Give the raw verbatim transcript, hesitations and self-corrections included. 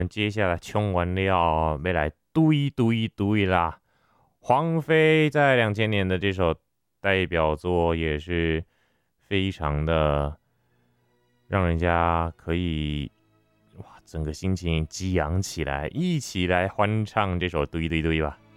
接下来冲完了，要来堆堆堆啦。黄飞在两千年的这首代表作也是非常的让人家可以哇，整个心情激昂起来，一起来欢唱这首堆堆堆吧。